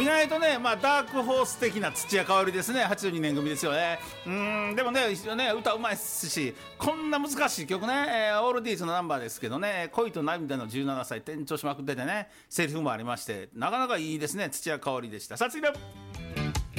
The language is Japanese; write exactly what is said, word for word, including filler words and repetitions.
意外とね、まあ、ダークホース的な土屋香織ですね。はちじゅうにねん組ですよね。うーんでもね一応ね歌うまいっすし、こんな難しい曲ね、えーオールディーズのナンバーですけどね、恋と涙のじゅうななさい転調しまくっててね、セリフもありまして、なかなかいいですね。土屋香織でした。さあ次の